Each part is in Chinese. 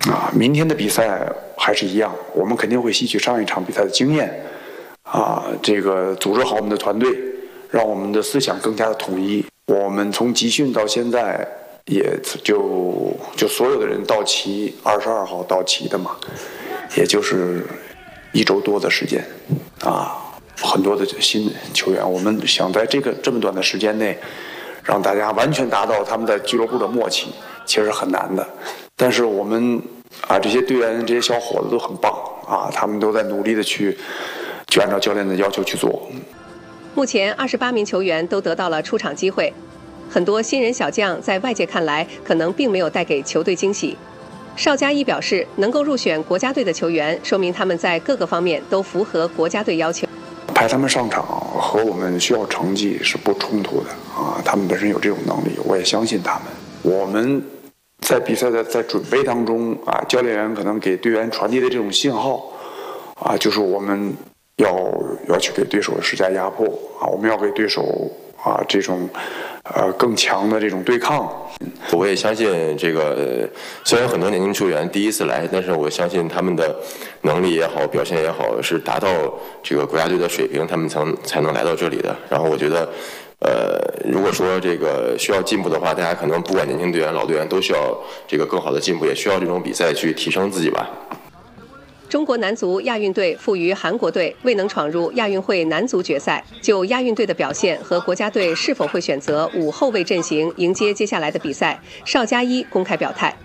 明天的比赛还是一样，我们肯定会吸取上一场比赛的经验，这个组织好我们的团队，让我们的思想更加的统一。我们从集训到现在，也就所有的人到齐22号到齐的嘛，也就是1周多的时间，很多的新球员，我们想在这么短的时间内，让大家完全达到他们在俱乐部的默契，其实很难的。但是我们这些队员这些小伙子都很棒他们都在努力的去按照教练的要求去做。 目前28名球员都得到了出场机会，很多新人小将在外界看来可能并没有带给球队惊喜。邵佳一表示，能够入选国家队的球员，说明他们在各个方面都符合国家队要求。 派他们上场和我们需要成绩是不冲突的他们本身有这种能力，我也相信他们。我们在比赛在准备当中教练员可能给队员传递的这种信号就是我们要去给对手施加压迫我们要给对手这种更强的这种对抗。 我也相信这个，虽然很多年轻球员第一次来，但是我相信他们的能力也好，表现也好，是达到这个国家队的水平，他们才能来到这里的。然后我觉得，如果说这个需要进步的话，大家可能不管年轻队员、老队员都需要这个更好的进步，也需要这种比赛去提升自己吧。 中国男足亚运队负于韩国队，未能闯入亚运会男足决赛。就亚运队的表现和国家队是否会选择5后卫阵型迎接接下来的比赛，邵佳一公开表态。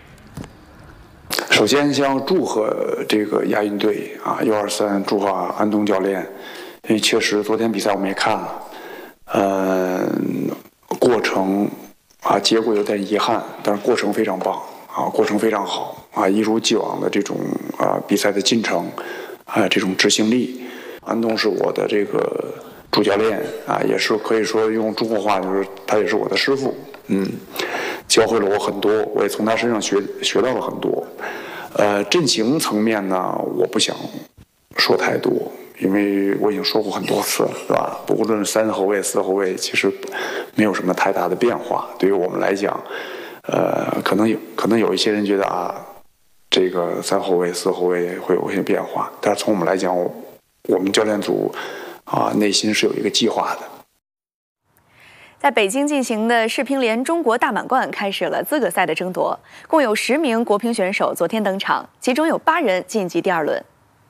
首先想祝贺这个亚运队123，祝贺安东教练，因为确实昨天比赛我们也看了，过程结果有点遗憾，但是过程非常棒过程非常好一如既往的这种比赛的进程这种执行力。安东是我的这个主教练也是可以说用中国话就是他也是我的师傅，教会了我很多，我也从他身上学到了很多。阵型层面呢，我不想说太多，因为我已经说过很多次了，是吧？无论3后卫、4后卫，其实没有什么太大的变化。对于我们来讲，可能有一些人觉得这个3后卫、4后卫会有一些变化，但是从我们来讲，我们教练组内心是有一个计划的。 在北京进行的世乒联中国大满贯开始了资格赛的争夺，共有10名国乒选手昨天登场，其中有8人晋级第2轮。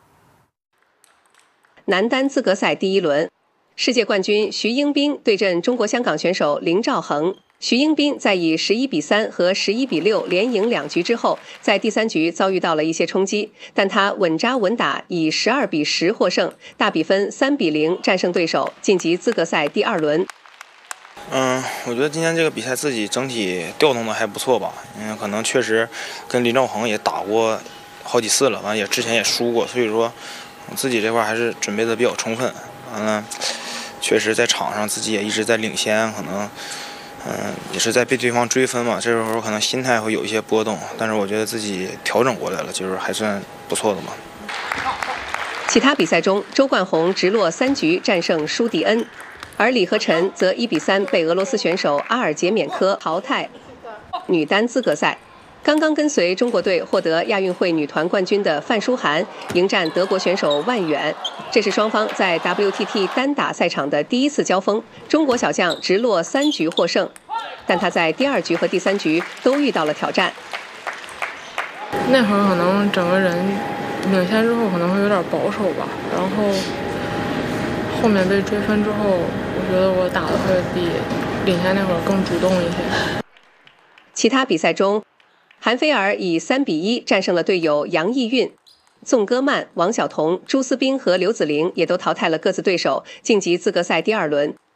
男单资格赛第1轮，世界冠军徐英斌对阵中国香港选手林兆恒。徐英斌在以11比3和11比6连赢2局之后，在第3局遭遇到了一些冲击，但他稳扎稳打，以12比10获胜，大比分3比0战胜对手，晋级资格赛第2轮。 我觉得今天这个比赛自己整体调动的还不错吧，因为可能确实跟林兆恒也打过好几次了，完也之前也输过，所以说我自己这块还是准备的比较充分。完了，确实在场上自己也一直在领先，可能也是在被对方追分嘛，这时候可能心态会有一些波动，但是我觉得自己调整过来了，就是还算不错的嘛。 其他比赛中，周冠宏直落3局战胜舒迪恩，而李和晨则1比3被俄罗斯选手阿尔杰缅科淘汰。女单资格赛，刚刚跟随中国队获得亚运会女团冠军的范舒涵迎战德国选手万远，这是双方在 WTT 单打赛场的第1次交锋。中国小将直落3局获胜，但他在第2局和第3局都遇到了挑战。 那会儿可能整个人领先之后可能会有点保守吧，然后后面被追分之后，我觉得我打的会比领先那会儿更主动一些。 其他比赛中，韩菲尔以3比1战胜了队友杨艺运，宋戈曼、王晓彤、朱思彬和刘子玲也都淘汰了各自对手，晋级资格赛第2轮。